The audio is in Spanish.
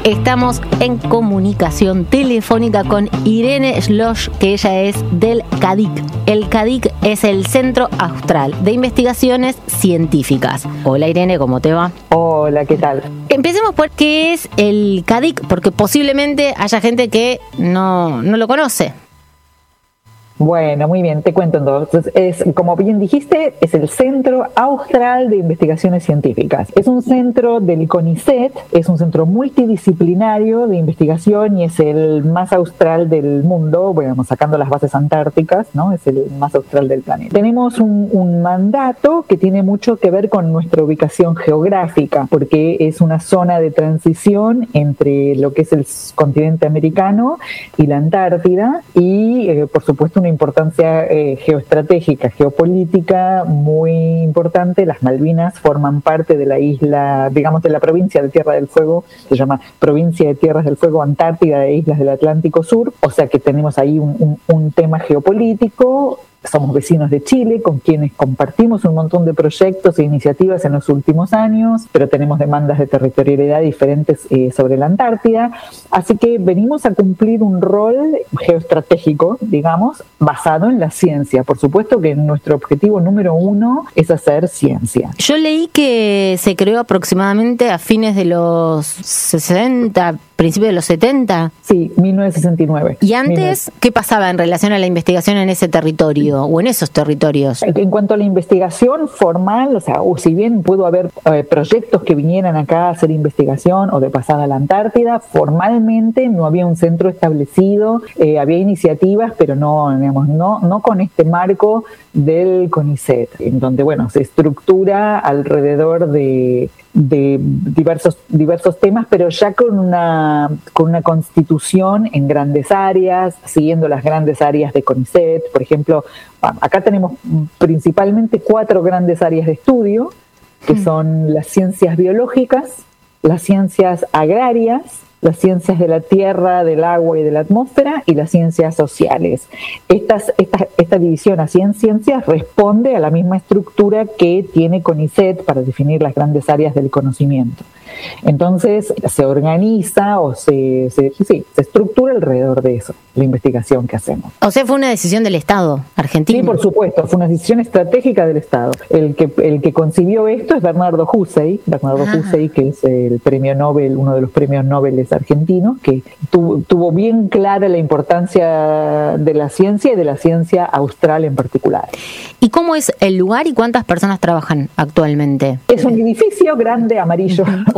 Estamos en comunicación telefónica con Irene Schloss, que ella es del CADIC. El CADIC es el Centro Austral de Investigaciones Científicas. Hola Irene, ¿cómo te va? Hola, ¿qué tal? Empecemos por qué es el CADIC, porque posiblemente haya gente que no lo conoce. Bueno, muy bien, te cuento entonces. Como bien dijiste, es el Centro Austral de Investigaciones Científicas. Es un centro del CONICET, es un centro multidisciplinario de investigación y es el más austral del mundo, bueno, sacando las bases antárticas, ¿no? Es el más austral del planeta. Tenemos un mandato que tiene mucho que ver con nuestra ubicación geográfica, porque es una zona de transición entre lo que es el continente americano y la Antártida y, por supuesto, una importancia geoestratégica, geopolítica muy importante. Las Malvinas forman parte de la isla, digamos, de la provincia de Tierra del Fuego, se llama Provincia de Tierras del Fuego Antártida e Islas del Atlántico Sur, o sea que tenemos ahí un tema geopolítico. Somos vecinos de Chile, con quienes compartimos un montón de proyectos e iniciativas en los últimos años, pero tenemos demandas de territorialidad diferentes sobre la Antártida. Así que venimos a cumplir un rol geoestratégico, digamos, basado en la ciencia. Por supuesto que nuestro objetivo número uno es hacer ciencia. Yo leí que se creó aproximadamente a fines de los 60, principios de los 70. Sí, 1969. ¿Y antes qué pasaba en relación a la investigación en ese territorio o en esos territorios? En cuanto a la investigación formal, o sea, si bien pudo haber proyectos que vinieran acá a hacer investigación o de pasada a la Antártida, formalmente no había un centro establecido, había iniciativas, pero no con este marco del CONICET, en donde, bueno, se estructura alrededor de diversos temas, pero ya con una constitución en grandes áreas, siguiendo las grandes áreas de CONICET. Por ejemplo, acá tenemos principalmente 4 grandes áreas de estudio, que son las ciencias biológicas, las ciencias agrarias, las ciencias de la tierra, del agua y de la atmósfera, y las ciencias sociales. Esta división así en ciencias responde a la misma estructura que tiene CONICET para definir las grandes áreas del conocimiento. Entonces se organiza o se estructura alrededor de eso, la investigación que hacemos. O sea, fue una decisión del Estado argentino. Sí, por supuesto, fue una decisión estratégica del Estado. El que concibió esto es Bernardo Hussey, que es el premio Nobel, uno de los premios Nobel argentinos, que tuvo bien clara la importancia de la ciencia y de la ciencia austral en particular. ¿Y cómo es el lugar y cuántas personas trabajan actualmente? Es un edificio grande, amarillo.